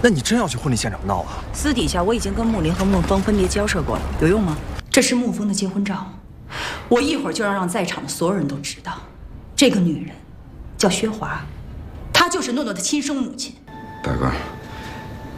那你真要去婚礼现场闹啊？ 私底下我已经跟木林和孟峰分别交涉过了，有用吗？这是沐风的结婚照，我一会儿就要让在场的所有人都知道，这个女人叫薛华，她就是诺诺的亲生母亲。 大哥。